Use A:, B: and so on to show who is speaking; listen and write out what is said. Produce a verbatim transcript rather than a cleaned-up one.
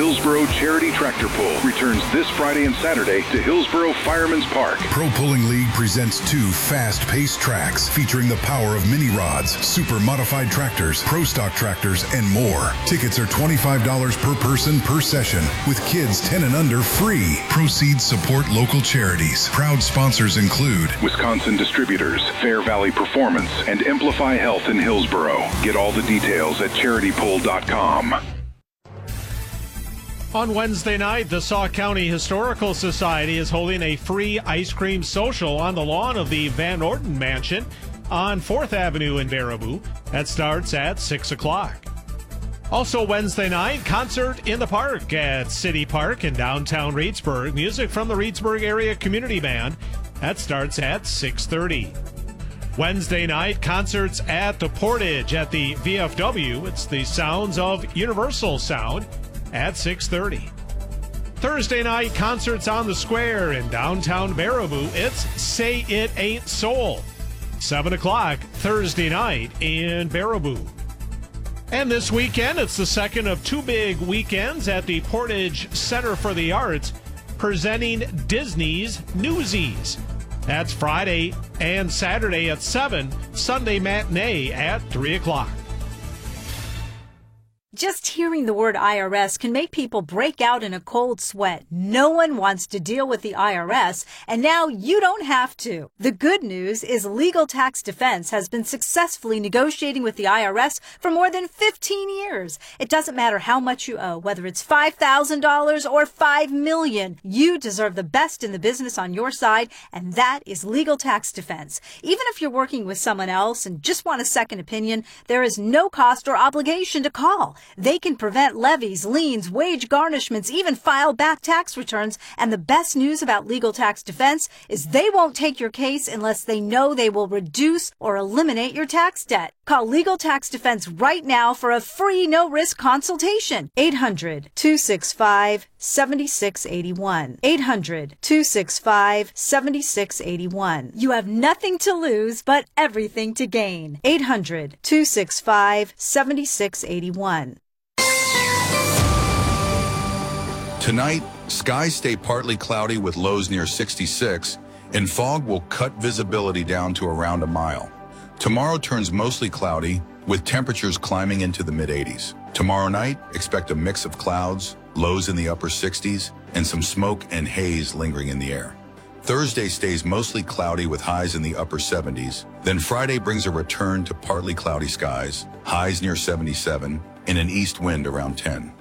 A: Hillsboro Charity Tractor Pull returns this Friday and Saturday to Hillsboro Fireman's Park.
B: Pro Pulling League presents two fast-paced tracks featuring the power of mini rods, super modified tractors, pro stock tractors, and more. Tickets are twenty-five dollars per person per session, with kids ten and under free. Proceeds support local charities. Proud sponsors include
A: Wisconsin Distributors, Fair Valley Performance, and Amplify Health in Hillsboro. Get all the details at charity pull dot com.
C: On Wednesday night, the Sauk County Historical Society is holding a free ice cream social on the lawn of the Van Orden Mansion on fourth Avenue in Baraboo. That starts at six o'clock. Also Wednesday night, concert in the park at City Park in downtown Reedsburg. Music from the Reedsburg Area Community Band. That starts at six thirty. Wednesday night, concerts at the Portage at the V F W. It's the Sounds of Universal Sound at six thirty. Thursday night, concerts on the Square in downtown Baraboo. It's Say It Ain't Soul. seven o'clock Thursday night in Baraboo. And this weekend, it's the second of two big weekends at the Portage Center for the Arts, presenting Disney's Newsies. That's Friday and Saturday at seven, Sunday matinee at three o'clock.
D: Just hearing the word I R S can make people break out in a cold sweat. No one wants to deal with the I R S, and now you don't have to. The good news is Legal Tax Defense has been successfully negotiating with the I R S for more than fifteen years. It doesn't matter how much you owe, whether it's five thousand dollars or five million dollars. You deserve the best in the business on your side, and that is Legal Tax Defense. Even if you're working with someone else and just want a second opinion, there is no cost or obligation to call. They can prevent levies, liens, wage garnishments, even file back tax returns. And the best news about Legal Tax Defense is they won't take your case unless they know they will reduce or eliminate your tax debt. Call Legal Tax Defense right now for a free no-risk consultation. eight hundred, two six five, seven six eight one. eight hundred, two six five, seven six eight one. You have nothing to lose but everything to gain. eight hundred, two six five, seven six eight one.
E: Tonight, skies stay partly cloudy with lows near sixty-six, and fog will cut visibility down to around a mile. Tomorrow turns mostly cloudy, with temperatures climbing into the mid eighties. Tomorrow night, expect a mix of clouds, lows in the upper sixties, and some smoke and haze lingering in the air. Thursday stays mostly cloudy with highs in the upper seventies. Then Friday brings a return to partly cloudy skies, highs near seventy-seven, and an east wind around ten.